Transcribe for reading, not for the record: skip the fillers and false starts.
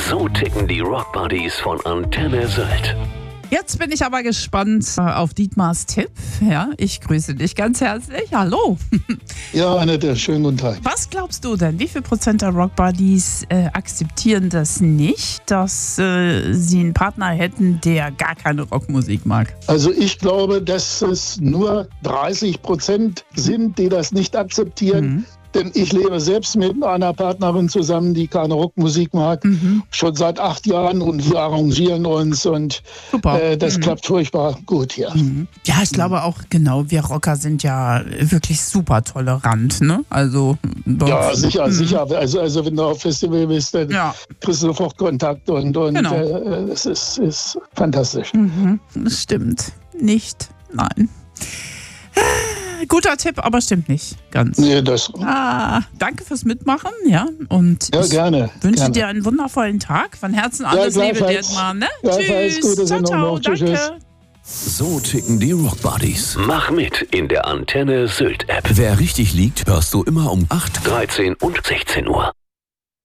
So ticken die Rock Buddies von Antenne Sylt. Jetzt bin ich aber gespannt auf Dietmars Tipp. Ja, ich grüße dich ganz herzlich. Hallo. Ja, Annette, schönen guten Tag. Was glaubst du denn? Wie viel Prozent der Rock Buddies akzeptieren das nicht, dass sie einen Partner hätten, der gar keine Rockmusik mag? Also ich glaube, dass es nur 30% sind, die das nicht akzeptieren. Denn ich lebe selbst mit einer Partnerin zusammen, die keine Rockmusik mag, schon seit 8 Jahren, und wir arrangieren uns und das klappt furchtbar gut hier. Ja, ich glaube auch, genau, wir Rocker sind ja wirklich super tolerant, ne? Also ja, sicher. Also wenn du auf Festival bist, dann kriegst du sofort Kontakt und genau. Es ist fantastisch. Das stimmt. Nicht, nein. Guter Tipp, aber stimmt nicht ganz. Nee, das. Danke fürs Mitmachen, ja. Und ja, gerne. Wünsche dir einen wundervollen Tag. Von Herzen alles Liebe, Dietmar. Ne? Tschüss. Gute Sendung. Ciao, danke. So ticken die Rock Buddies. Mach mit in der Antenne Sylt App. Wer richtig liegt, hörst du immer um 8, 13 und 16 Uhr.